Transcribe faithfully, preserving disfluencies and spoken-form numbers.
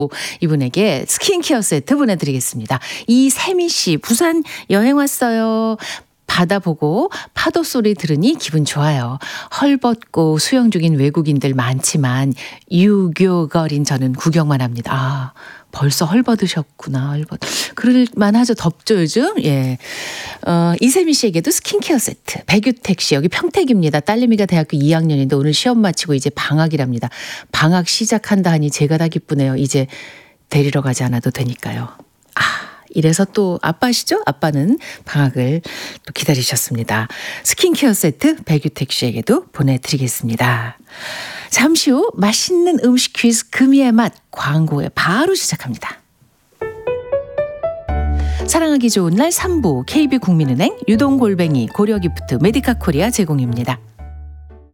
이분에게 스킨케어 세트 보내드리겠습니다. 이세미 씨, 부산 여행 왔어요. 바다 보고 파도 소리 들으니 기분 좋아요. 헐벗고 수영 중인 외국인들 많지만 유교걸인 저는 구경만 합니다. 아, 벌써 헐벗으셨구나. 헐벗. 그럴만 하죠. 덥죠, 요즘? 예. 어, 이세미 씨에게도 스킨케어 세트. 백유택 씨, 여기 평택입니다. 딸내미가 대학교 이 학년인데 오늘 시험 마치고 이제 방학이랍니다. 방학 시작한다 하니 제가 다 기쁘네요. 이제 데리러 가지 않아도 되니까요. 아. 이래서 또 아빠시죠? 아빠는 방학을 또 기다리셨습니다. 스킨케어 세트 백유택 씨에게도 보내드리겠습니다. 잠시 후 맛있는 음식 퀴즈 금이의 맛 광고에 바로 시작합니다. 사랑하기 좋은 날 삼 부 케이비국민은행 유동골뱅이 고려기프트 메디카코리아 제공입니다.